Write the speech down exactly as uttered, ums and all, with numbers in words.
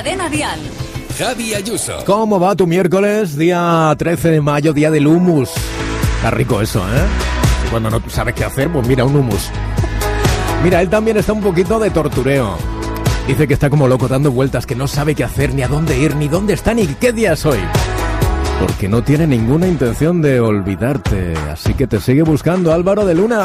Cadena Dial. Javi Ayuso. ¿Cómo va tu miércoles? Día trece de mayo, día del hummus. Está rico eso, ¿eh? Cuando no sabes qué hacer, pues mira, un hummus. Mira, él también está un poquito de tortureo. Dice que está como loco dando vueltas, que no sabe qué hacer, ni a dónde ir, ni dónde está, ni qué día es hoy. Porque no tiene ninguna intención de olvidarte. Así que te sigue buscando Álvaro de Luna.